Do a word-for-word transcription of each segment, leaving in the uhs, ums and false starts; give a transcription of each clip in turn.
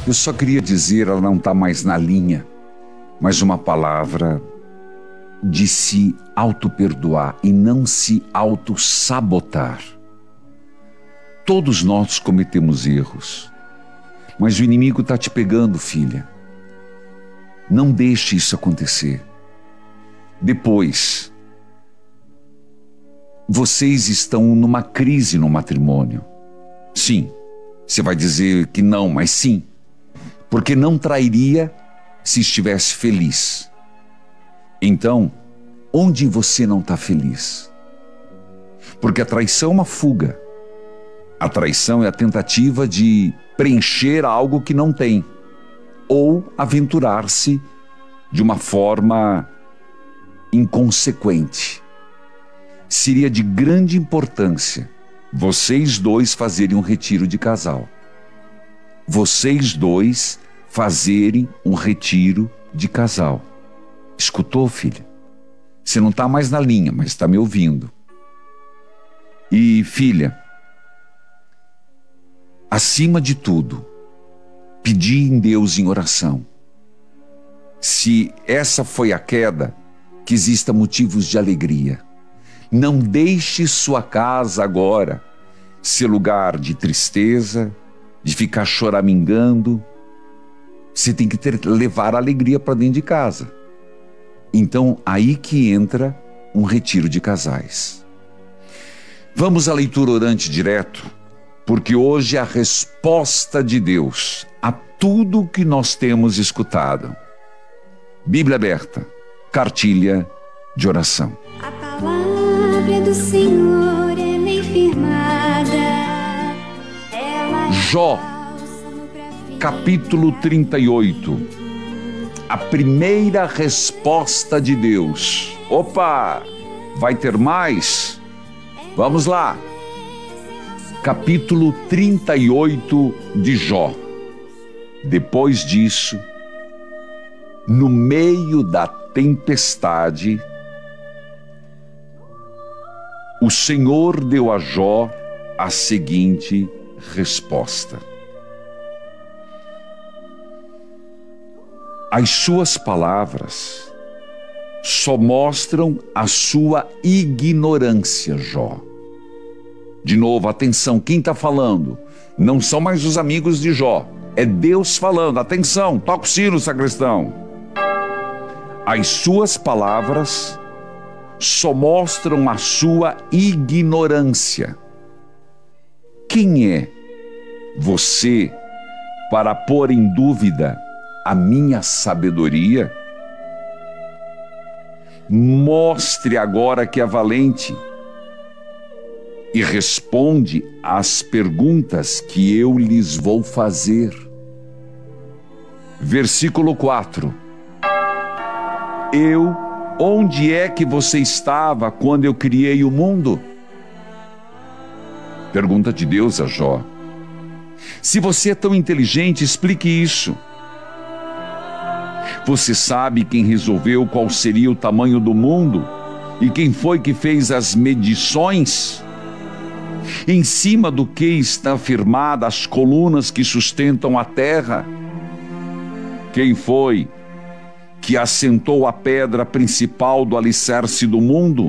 Eu só queria dizer, ela não está mais na linha, mas uma palavra de se auto-perdoar e não se auto-sabotar. Todos nós cometemos erros, mas o inimigo está te pegando, filha. Não deixe isso acontecer. Depois, vocês estão numa crise no matrimônio. Sim, você vai dizer que não, mas sim. Porque não trairia se estivesse feliz. Então, onde você não está feliz? Porque a traição é uma fuga. A traição é a tentativa de preencher algo que não tem. Ou aventurar-se de uma forma inconsequente. Seria de grande importância vocês dois fazerem um retiro de casal. Vocês dois fazerem um retiro de casal. Escutou, filha? Você não está mais na linha, mas está me ouvindo. E, filha, acima de tudo, pedir em Deus em oração. Se essa foi a queda, que exista motivos de alegria. Não deixe sua casa agora ser lugar de tristeza, de ficar choramingando. Você tem que ter, levar a alegria para dentro de casa. Então, aí que entra um retiro de casais. Vamos à leitura orante direto, porque hoje é a resposta de Deus a tudo que nós temos escutado. Bíblia aberta, cartilha de oração. A palavra do Senhor é bem firmada. Ela Jó, capítulo trinta e oito. A primeira resposta de Deus. Opa, vai ter mais? Vamos lá. Capítulo trinta e oito de Jó. Depois disso, no meio da tempestade, o Senhor deu a Jó a seguinte resposta. As suas palavras só mostram a sua ignorância, Jó. De novo, atenção, quem está falando? Não são mais os amigos de Jó, é Deus falando. Atenção, toca o sino, sacristão. As suas palavras só mostram a sua ignorância. Quem é você para pôr em dúvida a minha sabedoria? Mostre agora que é valente e responde às perguntas que eu lhes vou fazer. Versículo quatro. Eu, onde é que você estava quando eu criei o mundo? Pergunta de Deus a Jó. Se você é tão inteligente, explique isso. Você sabe quem resolveu qual seria o tamanho do mundo e quem foi que fez as medições? Em cima do que está firmada as colunas que sustentam a terra? Quem foi que assentou a pedra principal do alicerce do mundo?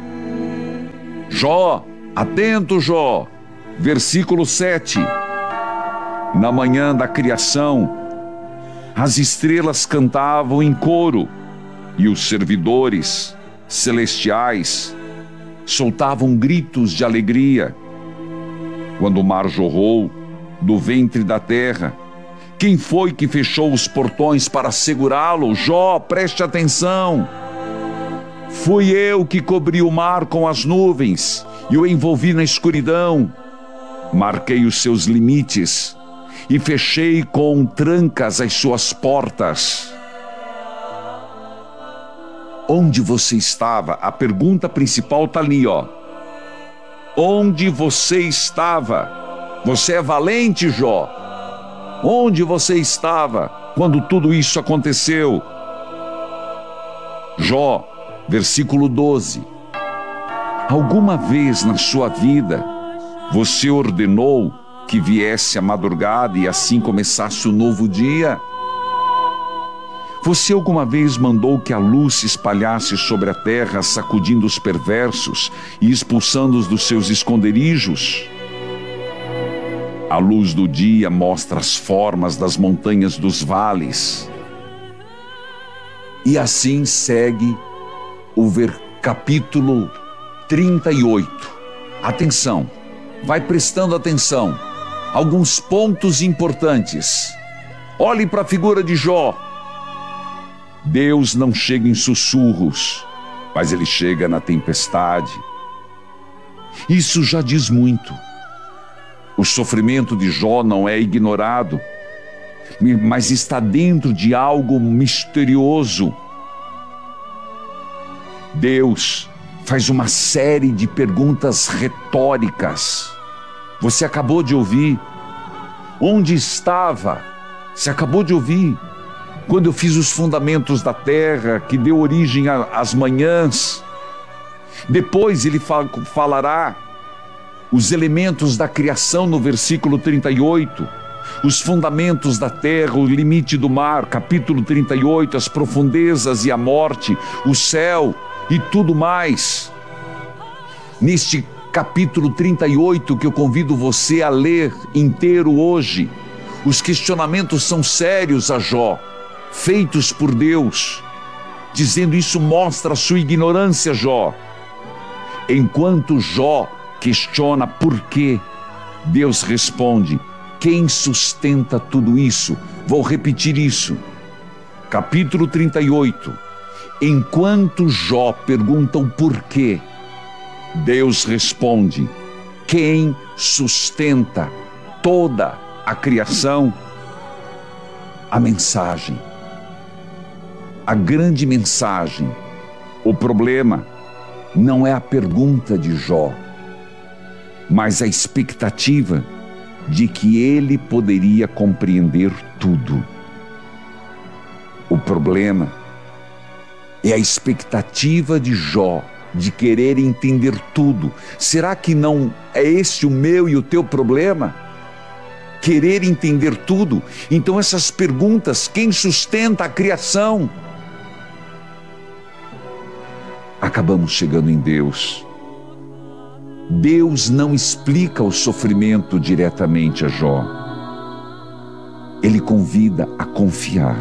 Jó, atento, Jó. Versículo sete. Na manhã da criação, as estrelas cantavam em coro e os servidores celestiais soltavam gritos de alegria. Quando o mar jorrou do ventre da terra, quem foi que fechou os portões para segurá-lo? Jó, preste atenção. Fui eu que cobri o mar com as nuvens e o envolvi na escuridão. Marquei os seus limites e fechei com trancas as suas portas. Onde você estava? A pergunta principal está ali, ó. Onde você estava? Você é valente, Jó. Onde você estava quando tudo isso aconteceu? Jó, versículo doze. Alguma vez na sua vida você ordenou que viesse a madrugada e assim começasse o novo dia? Você alguma vez mandou que a luz se espalhasse sobre a terra, sacudindo os perversos e expulsando-os dos seus esconderijos? A luz do dia mostra as formas das montanhas dos vales. E assim segue o ver, capítulo trinta e oito. Atenção, vai prestando atenção. Alguns pontos importantes. Olhe para a figura de Jó. Deus não chega em sussurros, mas ele chega na tempestade. Isso já diz muito. O sofrimento de Jó não é ignorado, mas está dentro de algo misterioso. Deus faz uma série de perguntas retóricas. Você acabou de ouvir. Onde estava? Você acabou de ouvir. Quando eu fiz os fundamentos da terra, que deu origem às manhãs. Depois ele fal- falará os elementos da criação no versículo trinta e oito. Os fundamentos da terra, o limite do mar, capítulo trinta e oito, as profundezas e a morte, o céu e tudo mais. Neste capítulo trinta e oito, que eu convido você a ler inteiro hoje, os questionamentos são sérios a Jó, feitos por Deus, dizendo: isso mostra a sua ignorância, Jó. Enquanto Jó questiona por quê, Deus responde: quem sustenta tudo isso? Vou repetir isso. Capítulo trinta e oito. Enquanto Jó pergunta o porquê, Deus responde: quem sustenta toda a criação? A mensagem, a grande mensagem. O problema não é a pergunta de Jó, mas a expectativa de que ele poderia compreender tudo. O problema é a expectativa de Jó de querer entender tudo. Será que não é esse o meu e o teu problema? Querer entender tudo? Então essas perguntas: quem sustenta a criação? Acabamos chegando em Deus. Deus não explica o sofrimento diretamente a Jó. Ele convida a confiar.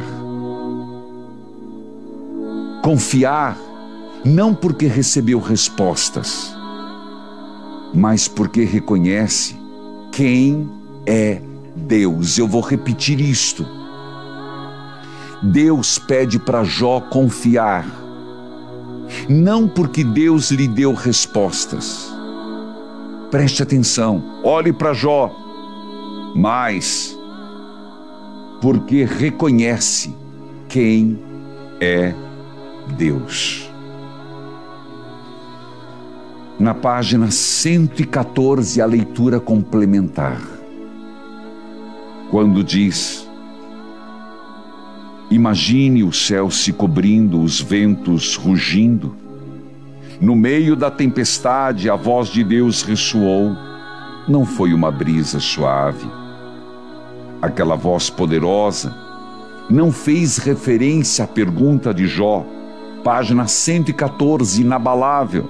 Confiar não porque recebeu respostas, mas porque reconhece quem é Deus. Eu vou repetir isto. Deus pede para Jó confiar, não porque Deus lhe deu respostas. Preste atenção, olhe para Jó, mas porque reconhece quem é Deus. Na página cento e quatorze, a leitura complementar, quando diz: imagine o céu se cobrindo, os ventos rugindo. No meio da tempestade, a voz de Deus ressoou. Não foi uma brisa suave. Aquela voz poderosa não fez referência à pergunta de Jó, página cento e quatorze, inabalável,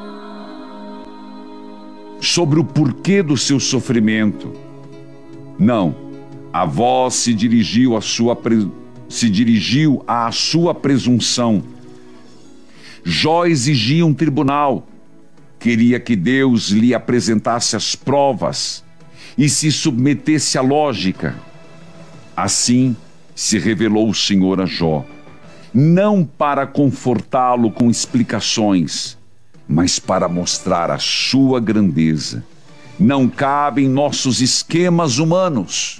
sobre o porquê do seu sofrimento. Não, a voz se dirigiu à sua, se dirigiu à sua presunção. Jó exigia um tribunal, queria que Deus lhe apresentasse as provas e se submetesse à lógica. Assim se revelou o Senhor a Jó, não para confortá-lo com explicações, mas para mostrar a sua grandeza. Não cabem nossos esquemas humanos.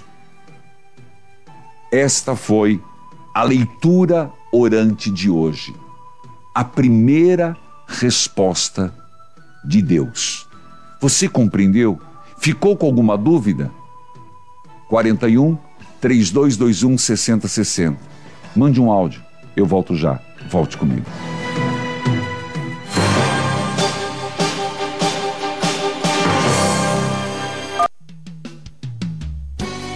Esta foi a leitura orante de hoje. A primeira resposta de Deus. Você compreendeu? Ficou com alguma dúvida? quarenta e um, três dois dois um, seis zero seis zero. Mande um áudio. Eu volto já. Volte comigo.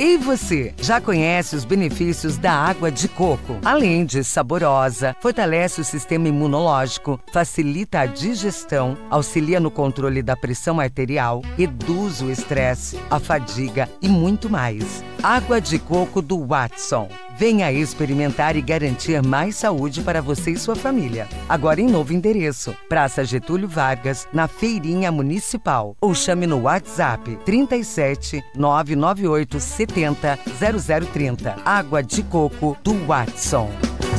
E você, já conhece os benefícios da água de coco? Além de saborosa, fortalece o sistema imunológico, facilita a digestão, auxilia no controle da pressão arterial, reduz o estresse, a fadiga e muito mais. Água de coco do Watson. Venha experimentar e garantir mais saúde para você e sua família. Agora em novo endereço, Praça Getúlio Vargas, na Feirinha Municipal. Ou chame no WhatsApp trinta e sete, nove nove oito setenta, zero zero trinta. Água de coco do Watson.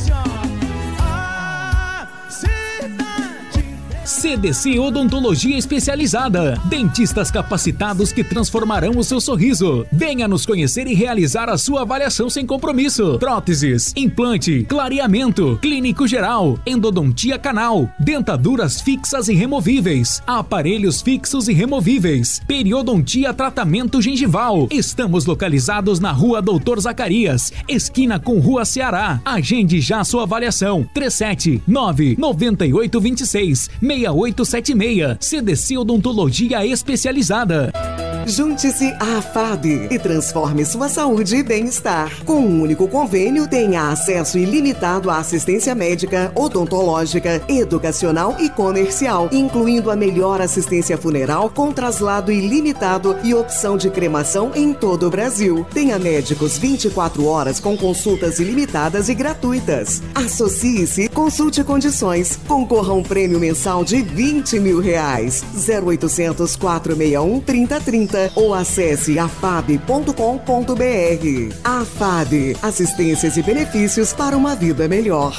C D C Odontologia Especializada. Dentistas capacitados que transformarão o seu sorriso. Venha nos conhecer e realizar a sua avaliação sem compromisso. Próteses, implante, clareamento, clínico geral, endodontia canal, dentaduras fixas e removíveis, aparelhos fixos e removíveis, periodontia tratamento gengival. Estamos localizados na Rua Doutor Zacarias, esquina com Rua Ceará. Agende já sua avaliação. três sete nove, nove oito dois seis, seis oito sete seis. C D C Odontologia Especializada. Junte-se à A F A B e transforme sua saúde e bem-estar. Com um único convênio, tenha acesso ilimitado à assistência médica, odontológica, educacional e comercial, incluindo a melhor assistência funeral com traslado ilimitado e opção de cremação em todo o Brasil. Tenha médicos vinte e quatro horas com consultas ilimitadas e gratuitas. Associe-se, consulte condições, concorra a um prêmio mensal de vinte mil reais. zero oitocentos, quatrocentos e sessenta e um, trinta trinta ou acesse afab ponto com ponto br. A F A B, assistências e benefícios para uma vida melhor.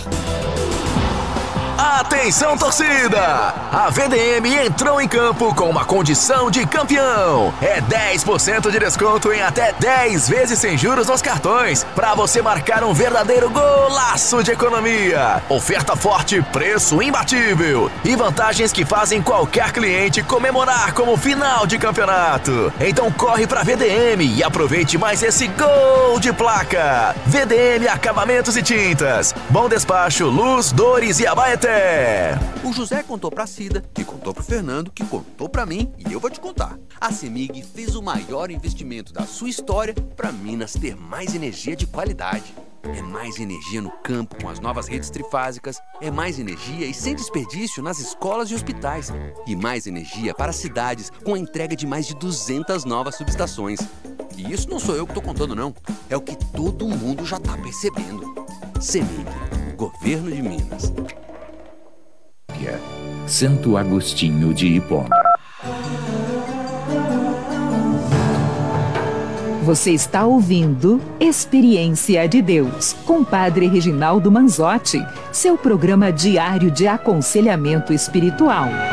Atenção, torcida! A V D M entrou em campo com uma condição de campeão. É dez por cento de desconto em até dez vezes sem juros nos cartões, para você marcar um verdadeiro golaço de economia. Oferta forte, preço imbatível e vantagens que fazem qualquer cliente comemorar como final de campeonato. Então corre pra V D M e aproveite mais esse gol de placa. V D M Acabamentos e Tintas. Bom Despacho, Luz, Dores e Abaeté. O José contou pra Cida, que contou pro Fernando, que contou pra mim, e eu vou te contar. A CEMIG fez o maior investimento da sua história pra Minas ter mais energia de qualidade. É mais energia no campo com as novas redes trifásicas, é mais energia e sem desperdício nas escolas e hospitais, e mais energia para as cidades com a entrega de mais de duzentas novas subestações. E isso não sou eu que tô contando não, é o que todo mundo já tá percebendo. CEMIG, Governo de Minas. Santo Agostinho de Hipona. Você está ouvindo Experiência de Deus, com Padre Reginaldo Manzotti, seu programa diário de aconselhamento espiritual.